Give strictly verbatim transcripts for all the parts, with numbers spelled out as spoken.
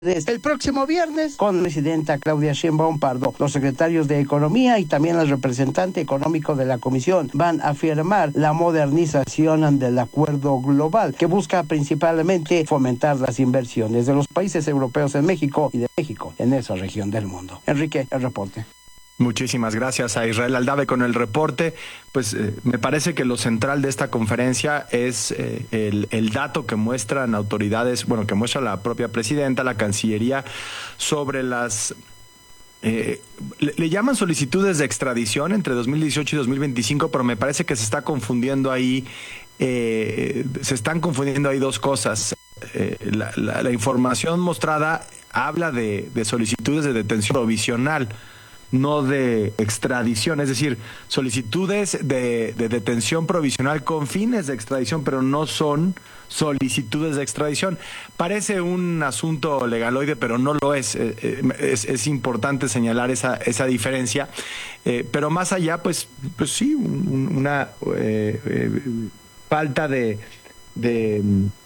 el próximo viernes con la presidenta Claudia Sheinbaum Pardo. Los secretarios de Economía y también el representante económico de la Comisión van a firmar la modernización del acuerdo global que busca principalmente fomentar las inversiones de los países europeos en México y de México en esa región del mundo. Enrique, el reporte. Muchísimas gracias a Israel Aldave con el reporte. Pues eh, me parece que lo central de esta conferencia es eh, el, el dato que muestran autoridades, bueno, que muestra la propia presidenta, la Cancillería, sobre las... Eh, le, le llaman solicitudes de extradición entre dos mil dieciocho y dos mil veinticinco, pero me parece que se está confundiendo ahí, eh, se están confundiendo ahí dos cosas. Eh, la, la, la información mostrada habla de, de solicitudes de detención provisional, no de extradición, es decir, solicitudes de, de detención provisional con fines de extradición, pero no son solicitudes de extradición. Parece un asunto legaloide, pero no lo es. Eh, es, es importante señalar esa, esa diferencia. Eh, pero más allá, pues, pues sí, un, una eh, eh, falta de, de,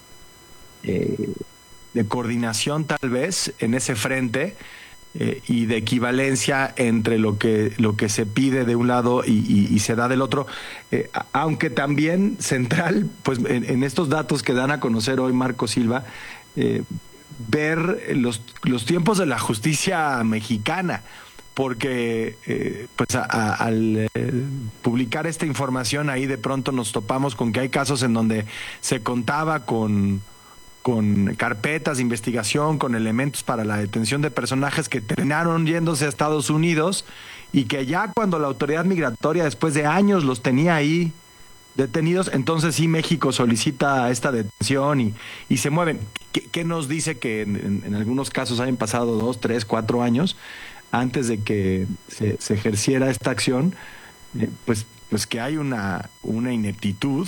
eh, de coordinación tal vez en ese frente. Eh, y de equivalencia entre lo que lo que se pide de un lado y, y, y se da del otro, eh, aunque también central, pues en, en estos datos que dan a conocer hoy Marco Silva, eh, ver los, los tiempos de la justicia mexicana, porque eh, pues a, a, al eh, publicar esta información ahí de pronto nos topamos con que hay casos en donde se contaba con con carpetas de investigación, con elementos para la detención de personajes que terminaron yéndose a Estados Unidos y que ya cuando la autoridad migratoria después de años los tenía ahí detenidos, entonces sí México solicita esta detención y, y se mueven. ¿Qué, qué nos dice que en, en algunos casos hayan pasado dos, tres, cuatro años antes de que se, se ejerciera esta acción? Eh, pues, pues que hay una, una ineptitud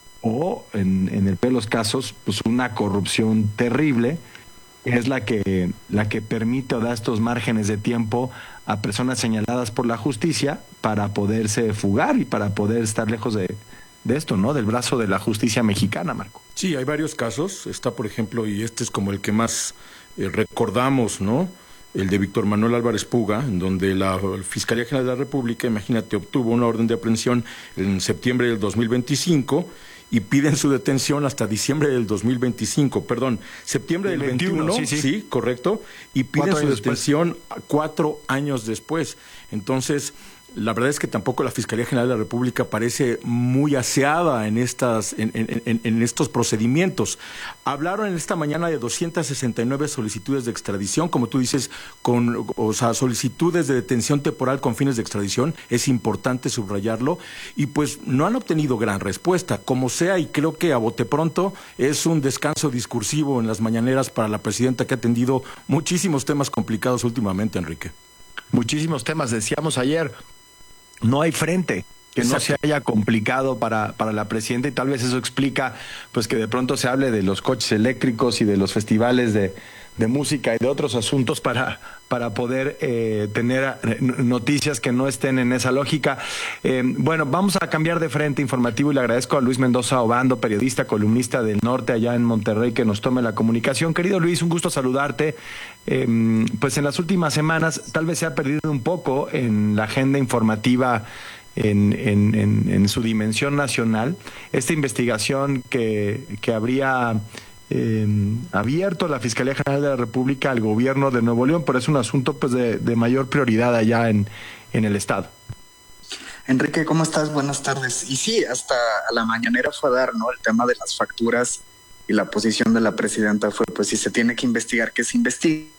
o en, en el peor de los casos, pues una corrupción terrible, es la que, la que permite o da estos márgenes de tiempo a personas señaladas por la justicia para poderse fugar y para poder estar lejos de, de esto, ¿no? Del brazo de la justicia mexicana, Marco. Sí, hay varios casos. Está, por ejemplo, y este es como el que más eh, recordamos, ¿no? El de Víctor Manuel Álvarez Puga, en donde la Fiscalía General de la República, imagínate, obtuvo una orden de aprehensión en septiembre del dos mil veinticinco y piden su detención hasta diciembre del dos mil veinticinco, perdón, septiembre del veintiuno, sí, sí. sí, correcto, y piden su detención después. cuatro años después. Entonces, la verdad es que tampoco la Fiscalía General de la República parece muy aseada en estas en, en, en estos procedimientos. Hablaron en esta mañana de doscientas sesenta y nueve solicitudes de extradición, como tú dices, con o sea, solicitudes de detención temporal con fines de extradición, es importante subrayarlo, y pues no han obtenido gran respuesta, como sea, y creo que a bote pronto es un descanso discursivo en las mañaneras para la presidenta, que ha atendido muchísimos temas complicados últimamente, Enrique. Muchísimos temas, decíamos ayer. No hay frente que Exacto. no se haya complicado para, para la presidenta, y tal vez eso explica pues que de pronto se hable de los coches eléctricos y de los festivales de, de música y de otros asuntos para, para poder eh, tener noticias que no estén en esa lógica. Eh, bueno, vamos a cambiar de frente informativo y le agradezco a Luis Mendoza Obando, periodista, columnista del Norte allá en Monterrey, que nos tome la comunicación. Querido Luis, un gusto saludarte. Eh, pues en las últimas semanas tal vez se ha perdido un poco en la agenda informativa en, en, en, en su dimensión nacional esta investigación que, que habría eh, abierto la Fiscalía General de la República al gobierno de Nuevo León, pero es un asunto pues de, de mayor prioridad allá en, en el estado. Enrique, ¿cómo estás? Buenas tardes. Y sí, hasta la mañanera fue a dar, ¿no? El tema de las facturas, y la posición de la presidenta fue, pues si se tiene que investigar, que se investigue.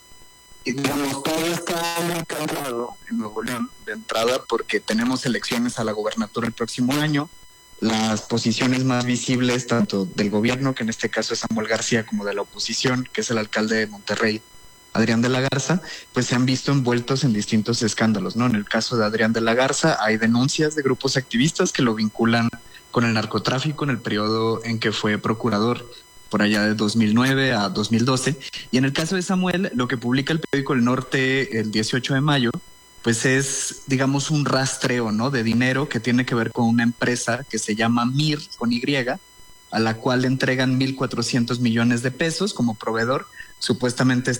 Y digamos, todo está muy calmado en Nuevo León de entrada, porque tenemos elecciones a la gobernatura el próximo año. Las posiciones más visibles, tanto del gobierno, que en este caso es Samuel García, como de la oposición, que es el alcalde de Monterrey, Adrián de la Garza, pues se han visto envueltos en distintos escándalos, ¿no? En el caso de Adrián de la Garza hay denuncias de grupos activistas que lo vinculan con el narcotráfico en el periodo en que fue procurador, por allá de dos mil nueve a dos mil doce. Y en el caso de Samuel, lo que publica el periódico El Norte el dieciocho de mayo, pues es, digamos, un rastreo, ¿no? De dinero que tiene que ver con una empresa que se llama Mir, con Y, a la cual le entregan mil cuatrocientos millones de pesos como proveedor supuestamente